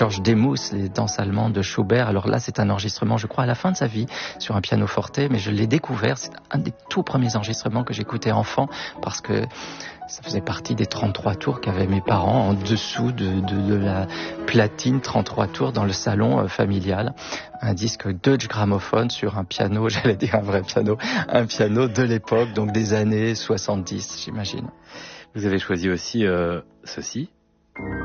Georges Demus, les danses allemandes de Schubert. Alors là, c'est un enregistrement, je crois, à la fin de sa vie, sur un piano forte, mais je l'ai découvert. C'est un des tout premiers enregistrements que j'écoutais enfant, parce que ça faisait partie des 33 tours qu'avaient mes parents en dessous de la platine 33 tours dans le salon familial. Un disque Deutsche Grammophon sur un piano, j'allais dire un vrai piano, un piano de l'époque, donc des années 70, j'imagine. Vous avez choisi aussi ceci.